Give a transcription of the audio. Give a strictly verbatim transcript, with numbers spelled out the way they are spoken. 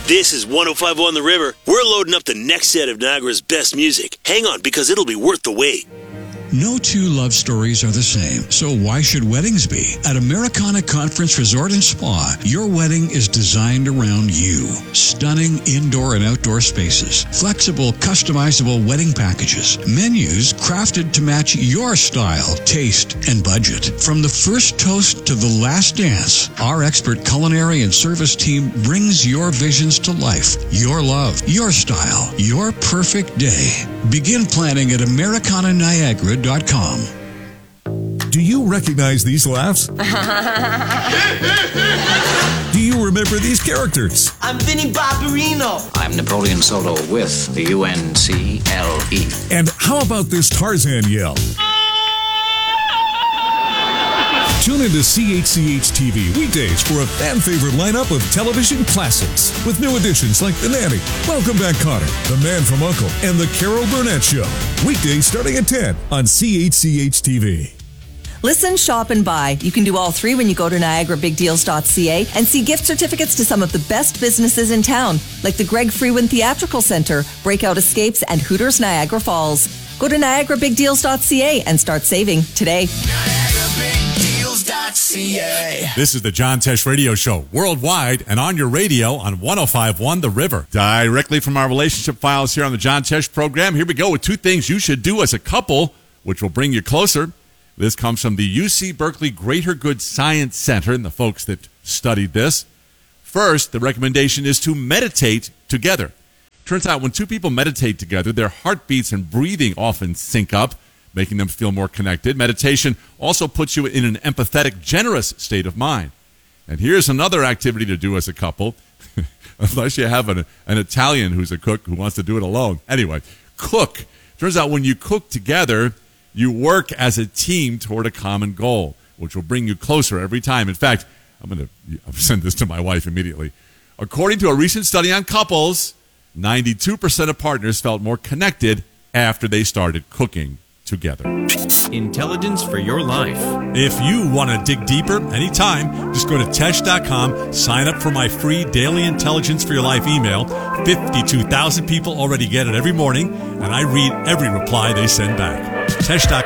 This is one oh five point one The River. We're loading up the next set of Niagara's best music. Hang on, because it'll be worth the wait. No two love stories are the same, so why should weddings be? At Americana Conference Resort and Spa, your wedding is designed around you. Stunning indoor and outdoor spaces, flexible, customizable wedding packages, menus crafted to match your style, taste, and budget. From the first toast to the last dance, our expert culinary and service team brings your visions to life. Your love, your style, your perfect day. Begin planning at Americana Niagara dot com. Do you recognize these laughs? Do you remember these characters? I'm Vinnie Barbarino. I'm Napoleon Solo with the U N C L E. And how about this Tarzan yell? Tune into C H C H T V weekdays for a fan-favorite lineup of television classics with new additions like The Nanny, Welcome Back Kotter, The Man from U N C L E, and The Carol Burnett Show. Weekdays starting at ten on C H C H T V. Listen, shop, and buy. You can do all three when you go to Niagara Big Deals dot C A and see gift certificates to some of the best businesses in town, like the Greg Freeman Theatrical Center, Breakout Escapes, and Hooters Niagara Falls. Go to Niagara Big Deals dot C A and start saving today. Niagara Big Deals dot C A. This is the John Tesh Radio Show, worldwide and on your radio on one oh five point one The River. Directly from our relationship files here on the John Tesh program, here we go with two things you should do as a couple, which will bring you closer. This comes from the U C Berkeley Greater Good Science Center and the folks that studied this. First, the recommendation is to meditate together. Turns out when two people meditate together, their heartbeats and breathing often sync up, making them feel more connected. Meditation also puts you in an empathetic, generous state of mind. And here's another activity to do as a couple, unless you have an, an Italian who's a cook who wants to do it alone. Anyway, cook. Turns out when you cook together, you work as a team toward a common goal, which will bring you closer every time. In fact, I'm going to send this to my wife immediately. According to a recent study on couples, ninety-two percent of partners felt more connected after they started cooking together. Intelligence for your life. If you want to dig deeper anytime, just go to Tesh dot com, sign up for my free daily Intelligence for Your Life email. fifty-two thousand people already get it every morning, and I read every reply they send back. Tesh dot